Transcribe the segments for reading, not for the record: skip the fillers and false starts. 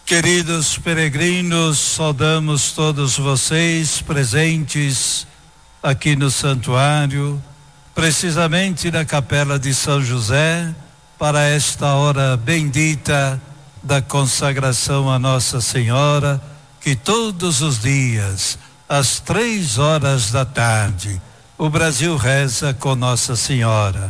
Queridos peregrinos, saudamos todos vocês presentes aqui no santuário, precisamente na capela de São José, para esta hora bendita da consagração a Nossa Senhora, que todos os dias, às 3 da tarde, o Brasil reza com Nossa Senhora.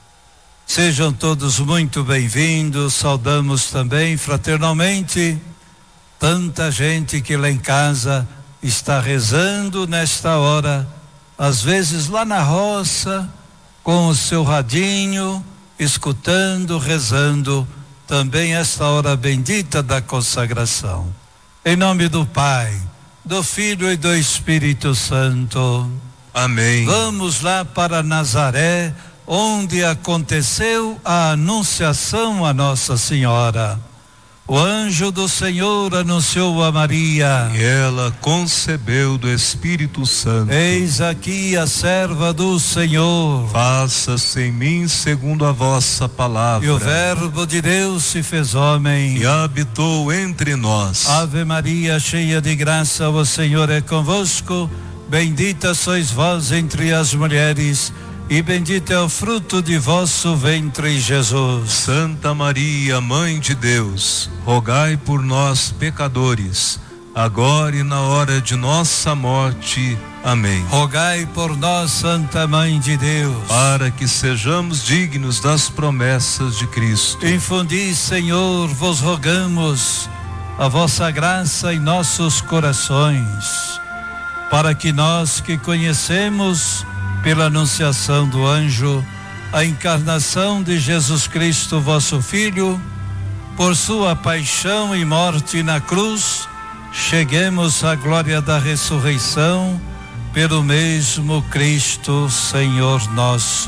Sejam todos muito bem-vindos, saudamos também fraternalmente tanta gente que lá em casa está rezando nesta hora, às vezes lá na roça, com o seu radinho, escutando, rezando, também esta hora bendita da consagração. Em nome do Pai, do Filho e do Espírito Santo. Amém. Vamos lá para Nazaré, onde aconteceu a anunciação a Nossa Senhora. O anjo do Senhor anunciou a Maria. E ela concebeu do Espírito Santo. Eis aqui a serva do Senhor. Faça-se em mim segundo a vossa palavra. E o Verbo de Deus se fez homem. E habitou entre nós. Ave Maria, cheia de graça, o Senhor é convosco. Bendita sois vós entre as mulheres, e bendito é o fruto de vosso ventre, Jesus. Santa Maria, Mãe de Deus, rogai por nós, pecadores, agora e na hora de nossa morte. Amém. Rogai por nós, Santa Mãe de Deus, para que sejamos dignos das promessas de Cristo. Infundi, Senhor, vos rogamos a vossa graça em nossos corações, para que nós que conhecemos pela anunciação do anjo a encarnação de Jesus Cristo, vosso Filho, por sua paixão e morte na cruz, cheguemos à glória da ressurreição, pelo mesmo Cristo, Senhor nosso.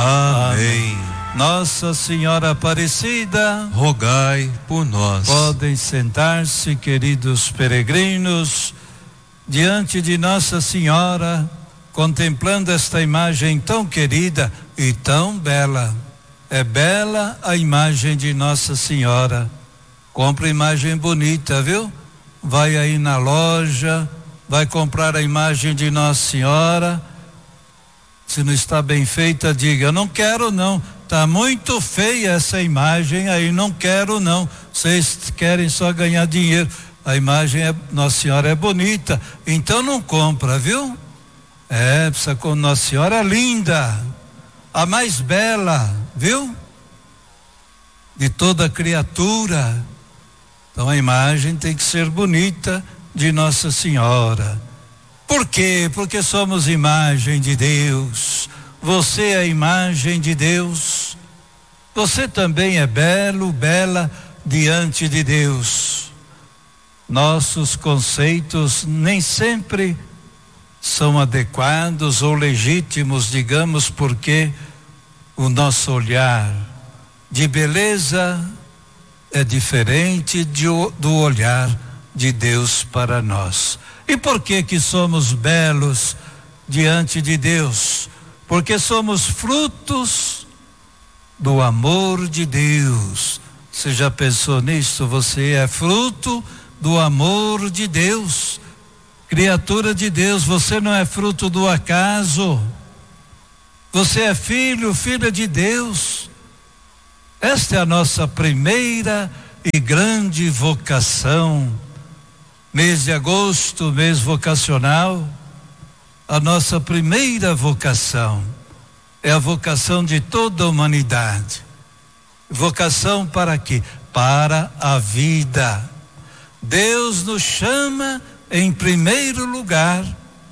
Amém. Nossa Senhora Aparecida, rogai por nós. Podem sentar-se, queridos peregrinos, diante de Nossa Senhora, contemplando esta imagem tão querida e tão bela. É bela a imagem de Nossa Senhora. Compra imagem bonita, viu? Vai aí na loja, vai comprar a imagem de Nossa Senhora. Se não está bem feita, diga: não quero não, tá muito feia essa imagem aí, não quero não. Vocês querem só ganhar dinheiro. A imagem Nossa Senhora é bonita, então não compra, viu? Precisa com Nossa Senhora é linda, a mais bela, viu? De toda criatura. Então a imagem tem que ser bonita de Nossa Senhora. Por quê? Porque somos imagem de Deus. Você é a imagem de Deus. Você também é belo, bela diante de Deus. Nossos conceitos nem sempre são adequados ou legítimos, digamos, porque o nosso olhar de beleza é diferente do olhar de Deus para nós. E por que que somos belos diante de Deus? Porque somos frutos do amor de Deus. Você já pensou nisso? Você é fruto do amor de Deus. Criatura de Deus, você não é fruto do acaso. Você é filho, filha de Deus. Esta é a nossa primeira e grande vocação. Mês de agosto, mês vocacional. A nossa primeira vocação é a vocação de toda a humanidade. Vocação para quê? Para a vida. Deus nos chama em primeiro lugar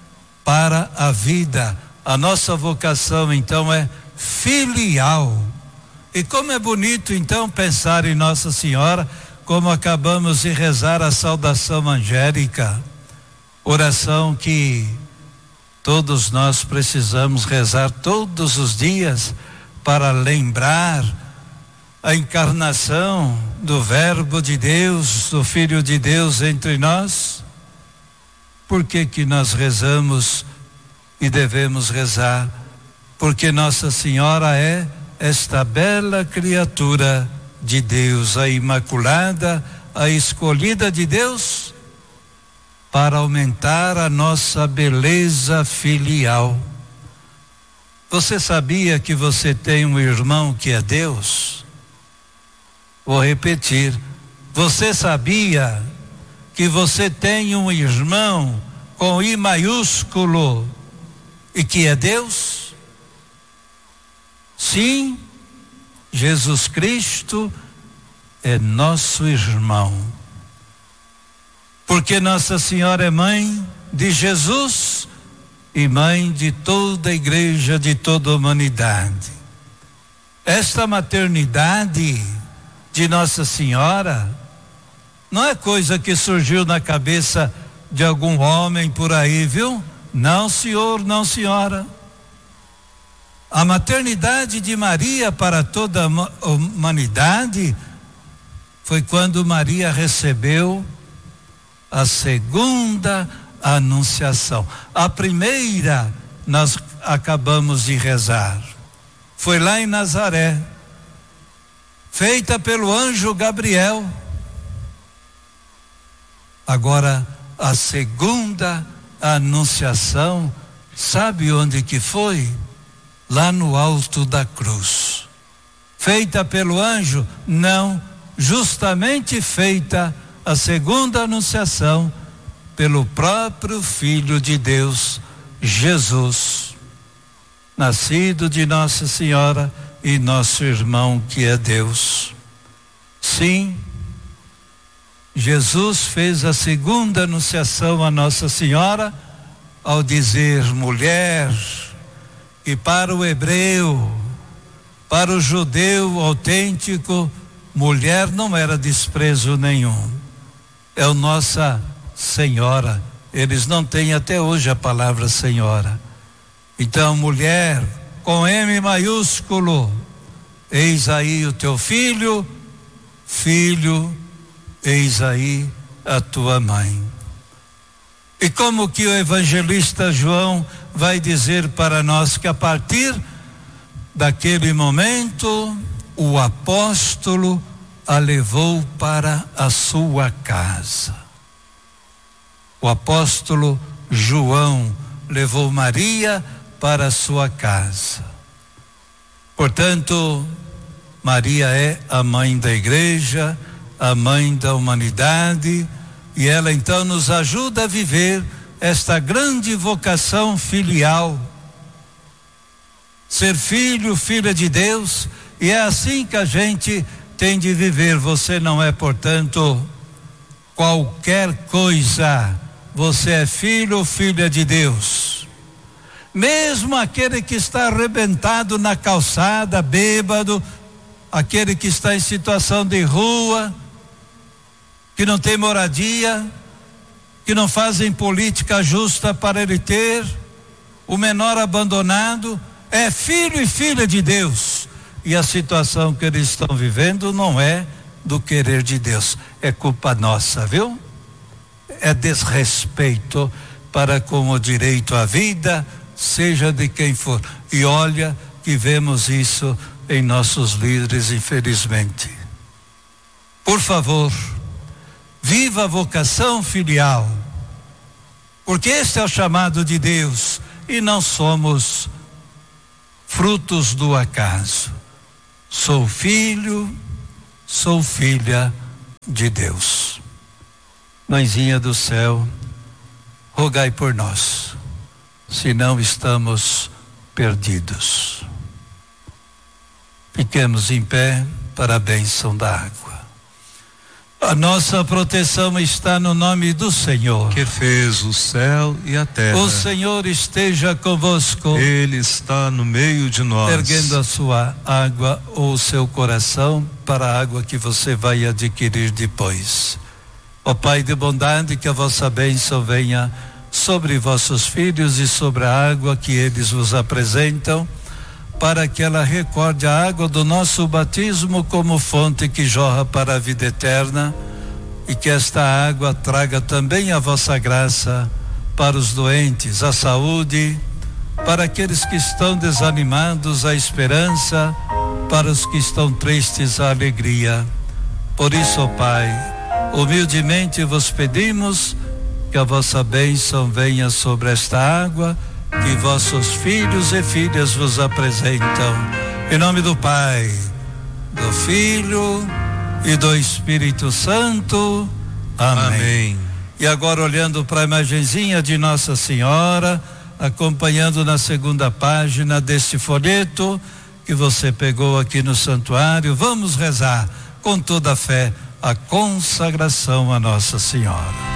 para a vida. A nossa vocação então é filial. E como é bonito então pensar em Nossa Senhora, como acabamos de rezar a saudação angélica, oração que todos nós precisamos rezar todos os dias para lembrar a encarnação do Verbo de Deus, do Filho de Deus entre nós. Por que que nós rezamos e devemos rezar? Porque Nossa Senhora é esta bela criatura de Deus, a Imaculada, a escolhida de Deus para aumentar a nossa beleza filial. Você sabia que você tem um irmão que é Deus? Vou repetir. Você sabia que você tem um irmão com I maiúsculo e que é Deus? Sim, Jesus Cristo é nosso irmão. Porque Nossa Senhora é mãe de Jesus e mãe de toda a igreja, de toda a humanidade. Esta maternidade de Nossa Senhora não é coisa que surgiu na cabeça de algum homem por aí, viu? Não, senhor, não, senhora. A maternidade de Maria para toda a humanidade foi quando Maria recebeu a segunda anunciação. A primeira nós acabamos de rezar. Foi lá em Nazaré, feita pelo anjo Gabriel. Agora, a segunda anunciação, sabe onde que foi? Lá no alto da cruz. Feita pelo anjo? Não, justamente feita a segunda anunciação pelo próprio Filho de Deus, Jesus, nascido de Nossa Senhora e nosso irmão que é Deus. Sim, Jesus fez a segunda anunciação a Nossa Senhora ao dizer mulher, e para o hebreu, para o judeu autêntico, mulher não era desprezo nenhum. É o Nossa Senhora. Eles não têm até hoje a palavra Senhora. Então, mulher, com M maiúsculo, eis aí o teu filho, filho, eis aí a tua mãe. E como que o evangelista João vai dizer para nós que a partir daquele momento o apóstolo a levou para a sua casa. O apóstolo João levou Maria para a sua casa. Portanto, Maria é a mãe da igreja, a mãe da humanidade, e ela então nos ajuda a viver esta grande vocação filial. Ser filho, filha de Deus, e é assim que a gente tem de viver. Você não é, portanto, qualquer coisa. Você é filho ou filha de Deus. Mesmo aquele que está arrebentado na calçada, bêbado, aquele que está em situação de rua, que não tem moradia, que não fazem política justa para ele ter, o menor abandonado, é filho e filha de Deus. E a situação que eles estão vivendo não é do querer de Deus, é culpa nossa, viu? É desrespeito para com o direito à vida, seja de quem for. E olha que vemos isso em nossos líderes, infelizmente. Por favor, viva a vocação filial, porque este é o chamado de Deus e não somos frutos do acaso. Sou filho, sou filha de Deus. Mãezinha do céu, rogai por nós, senão estamos perdidos. Fiquemos em pé para a bênção da água. A nossa proteção está no nome do Senhor, que fez o céu e a terra. O Senhor esteja convosco. Ele está no meio de nós. Erguendo a sua água ou o seu coração para a água que você vai adquirir depois. Ó Pai de bondade, que a vossa bênção venha sobre vossos filhos e sobre a água que eles vos apresentam, para que ela recorde a água do nosso batismo como fonte que jorra para a vida eterna, e que esta água traga também a vossa graça para os doentes, a saúde, para aqueles que estão desanimados, a esperança, para os que estão tristes, a alegria. Por isso, ó Pai, Humildemente vos pedimos que a vossa bênção venha sobre esta água que vossos filhos e filhas vos apresentam. Em nome do Pai, do Filho e do Espírito Santo. Amém. Amém. E agora, olhando para a imagenzinha de Nossa Senhora, acompanhando na segunda página deste folheto que você pegou aqui no santuário, vamos rezar com toda a fé a consagração a Nossa Senhora.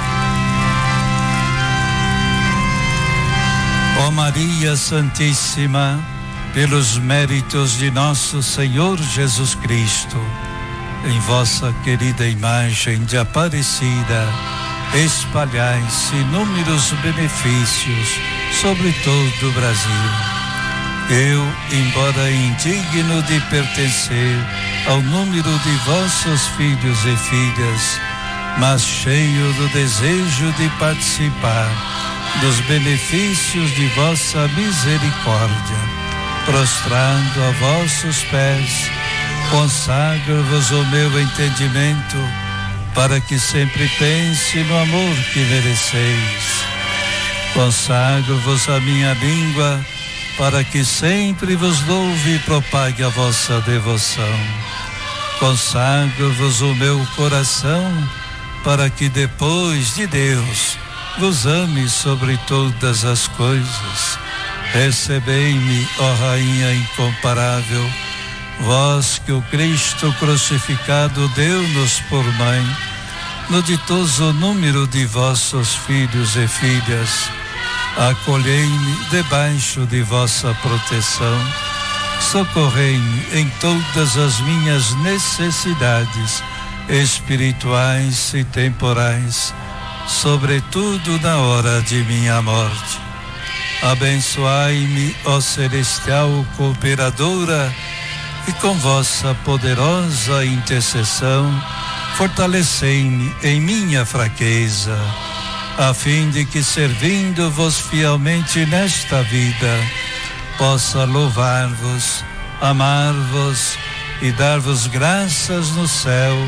Ó Maria Santíssima, pelos méritos de nosso Senhor Jesus Cristo, em vossa querida imagem de Aparecida, espalhai-se inúmeros benefícios sobre todo o Brasil. Eu, embora indigno de pertencer ao número de vossos filhos e filhas, mas cheio do desejo de participar dos benefícios de vossa misericórdia, prostrando a vossos pés, consagro-vos o meu entendimento, para que sempre pense no amor que mereceis. Consagro-vos a minha língua, para que sempre vos louve e propague a vossa devoção. Consagro-vos o meu coração, para que depois de Deus vos ame sobre todas as coisas. Recebei-me, ó Rainha incomparável, vós que o Cristo crucificado deu-nos por mãe, no ditoso número de vossos filhos e filhas, acolhei-me debaixo de vossa proteção, socorrei-me em todas as minhas necessidades espirituais e temporais, sobretudo na hora de minha morte. Abençoai-me, ó celestial cooperadora, e com vossa poderosa intercessão fortalecei-me em minha fraqueza, a fim de que, servindo-vos fielmente nesta vida, possa louvar-vos, amar-vos e dar-vos graças no céu